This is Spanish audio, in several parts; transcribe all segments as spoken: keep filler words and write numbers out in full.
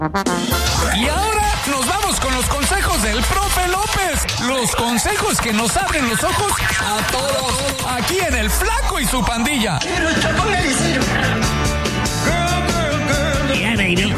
Y ahora nos vamos con los consejos del profe López. Los consejos que nos abren los ojos a todos. Aquí en El Flaco y su pandilla. Yeah, baby.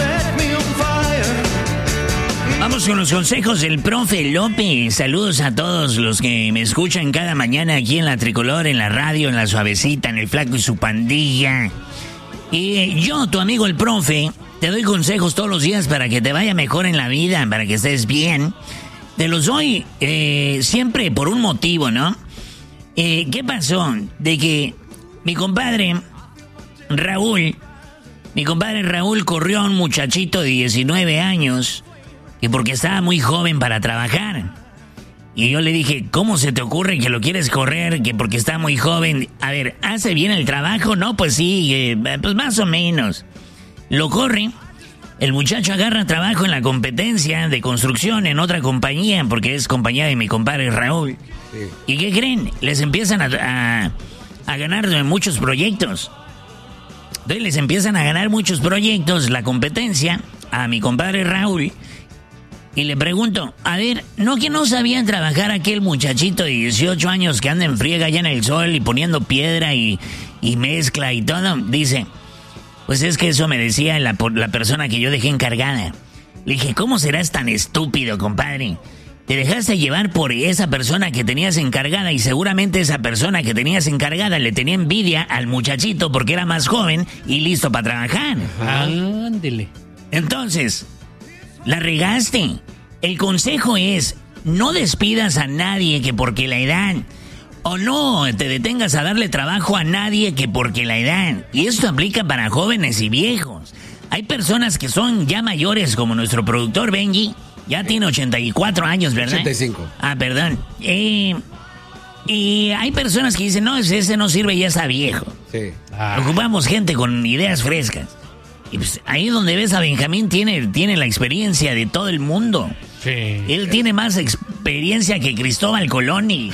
Vamos con los consejos del profe López. Saludos a todos los que me escuchan cada mañana aquí en la Tricolor, en la radio, en la Suavecita, en El Flaco y su pandilla. Y yo, tu amigo el profe, te doy consejos todos los días para que te vaya mejor en la vida, para que estés bien. Te los doy eh, siempre por un motivo, ¿no? Eh, ¿Qué pasó? De que mi compadre Raúl, mi compadre Raúl corrió a un muchachito de diecinueve años, que porque estaba muy joven para trabajar. Y yo le dije, ¿cómo se te ocurre que lo quieres correr? Que porque está muy joven. A ver, ¿hace bien el trabajo? No, pues sí, eh, pues más o menos. Lo corre, el muchacho agarra trabajo en la competencia de construcción en otra compañía, porque es compañía de mi compadre Raúl. Sí. ¿Y qué creen? Les empiezan a, a, a ganar muchos proyectos. Entonces les empiezan a ganar muchos proyectos la competencia a mi compadre Raúl. Y le pregunto, a ver, ¿no que no sabían trabajar aquel muchachito de dieciocho años que anda en friega allá en el sol y poniendo piedra y, y mezcla y todo? Dice, pues es que eso me decía la, la persona que yo dejé encargada. Le dije, ¿cómo serás tan estúpido, compadre? Te dejaste llevar por esa persona que tenías encargada y seguramente esa persona que tenías encargada le tenía envidia al muchachito porque era más joven y listo para trabajar. Ándele. Entonces, la regaste. El consejo es, no despidas a nadie que porque la edad, o no te detengas a darle trabajo a nadie que porque la edad. Y esto aplica para jóvenes y viejos. Hay personas que son ya mayores, como nuestro productor Benji, ya tiene ochenta y cuatro años, ¿verdad? ochenta y cinco. Ah, perdón. Eh, y hay personas que dicen, no, ese no sirve, ya está viejo. Sí. Ah. Ocupamos gente con ideas frescas. Y pues ahí donde ves a Benjamín tiene, tiene la experiencia de todo el mundo. Sí. Él tiene más experiencia que Cristóbal Colón y,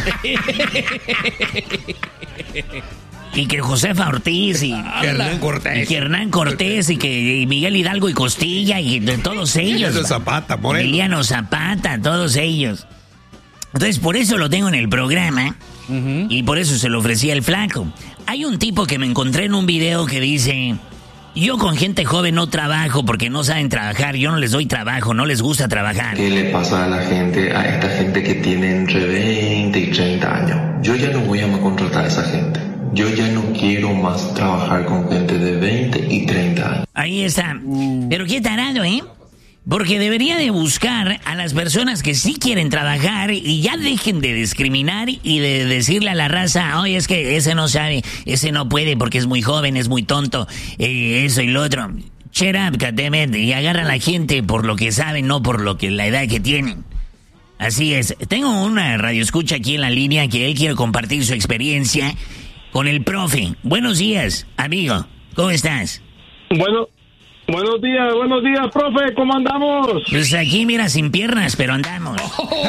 y que Josefa Ortiz y que Hernán Cortés y que Hernán Cortés y que y Miguel Hidalgo y Costilla y de todos ellos. Emiliano Zapata, por Emiliano Zapata, todos ellos. Entonces por eso lo tengo en el programa. Uh-huh. Y por eso se lo ofrecía el Flaco. Hay un tipo que me encontré en un video que dice: yo con gente joven no trabajo porque no saben trabajar, yo no les doy trabajo, no les gusta trabajar. ¿Qué le pasa a la gente, a esta gente que tiene entre veinte y treinta años? Yo ya no voy a contratar a esa gente. Yo ya no quiero más trabajar con gente de veinte y treinta años. Ahí está. Pero qué tarado, ¿eh? Porque debería de buscar a las personas que sí quieren trabajar y ya dejen de discriminar y de decirle a la raza, oye, es que ese no sabe, ese no puede porque es muy joven, es muy tonto, eh, eso y lo otro. Shut up, goddammit, y agarra a la gente por lo que saben, no por lo que la edad que tienen. Así es. Tengo una radioescucha aquí en la línea que él quiere compartir su experiencia con el profe. Buenos días, amigo. ¿Cómo estás? Bueno... Buenos días, buenos días, profe, ¿cómo andamos? Pues aquí, mira, sin piernas, pero andamos.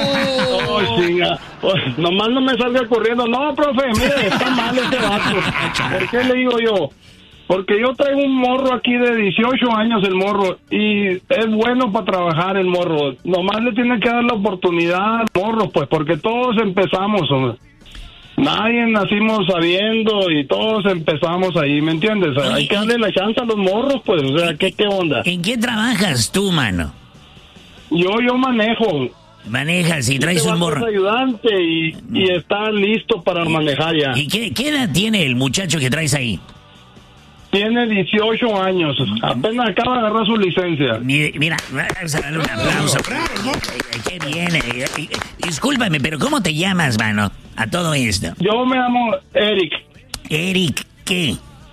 Oh, chinga. Pues, nomás no me salga corriendo. No, profe, mire, está mal este vato. ¿Por qué le digo yo? Porque yo traigo un morro aquí de dieciocho años, el morro, y es bueno para trabajar el morro. Nomás le tiene que dar la oportunidad al morro, pues, porque todos empezamos, hombre. Nadie nacimos sabiendo y todos empezamos ahí, ¿me entiendes? Oye, hay que darle la chance a los morros, pues, o sea, ¿qué, qué onda? ¿En qué trabajas tú, mano? Yo, yo manejo. Manejas y traes este un morro. Es ayudante y, y está listo para ¿Y, manejar ya. ¿Y qué, qué edad tiene el muchacho que traes ahí? Tiene dieciocho años, apenas acaba de agarrar su licencia. Mira, mira, vamos a darle un aplauso. Qué bien. Discúlpame, pero ¿cómo te llamas, mano, a todo esto? Yo me llamo Eric. Eric, ¿qué?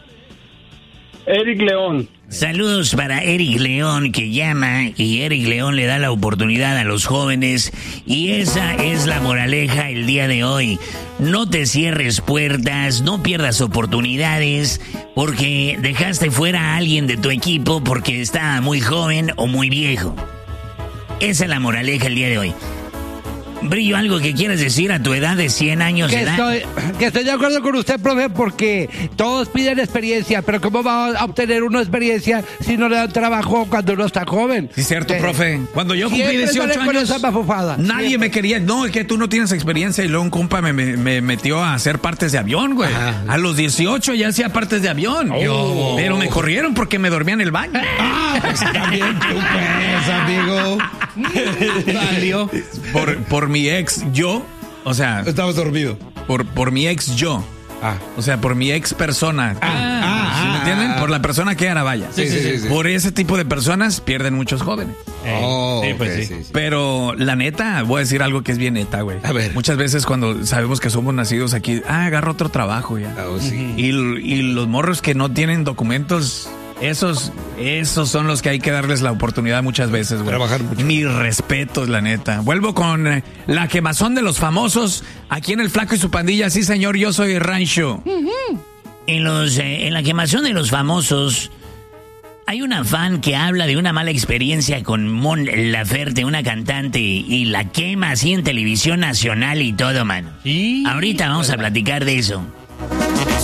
Eric León. Saludos para Eric León, que llama, y Eric León le da la oportunidad a los jóvenes, y esa es la moraleja el día de hoy. No te cierres puertas, no pierdas oportunidades, porque dejaste fuera a alguien de tu equipo porque estaba muy joven o muy viejo. Esa es la moraleja el día de hoy. Brillo, algo que quieres decir a tu edad de cien años Que de edad. estoy, que estoy de acuerdo con usted, profe, porque todos piden experiencia, pero ¿cómo va a obtener una experiencia si no le dan trabajo cuando uno está joven? Sí, cierto, Eh, profe. Cuando yo cumplí siempre dieciocho salen con años, esas bafufadas. nadie Siempre. me quería. No, es que tú no tienes experiencia. Y luego un compa me, me, me metió a hacer partes de avión, güey. Ajá. A los dieciocho ya hacía partes de avión. Oh. Pero me corrieron porque me dormía en el baño. Ah, pues también tú pues, amigo. Salió. Por, por mi ex yo. O sea, Estamos dormidos. por, por mi ex yo. Ah. O sea, por mi ex persona. Ah, ¿Sí me ah, entienden? ah. Por la persona que era, vaya. Sí, sí, sí, sí. Por ese tipo de personas pierden muchos jóvenes. Oh, sí, pues ok, sí. sí, sí. Pero la neta, voy a decir algo que es bien neta, güey. A ver. Muchas veces cuando sabemos que somos nacidos aquí, ah, agarro otro trabajo ya. Oh, sí. Y, y los morros que no tienen documentos, esos, esos son los que hay que darles la oportunidad muchas veces, güey. Trabajar mucho. Mis respetos, la neta. Vuelvo con eh, la quemazón de los famosos aquí en El Flaco y su pandilla. Sí, señor, yo soy Rancho. En, los, eh, en la quemación de los famosos, hay una fan que habla de una mala experiencia con Mon Laferte, una cantante, y la quema así en televisión nacional y todo, mano. Sí. Ahorita vamos a platicar de eso.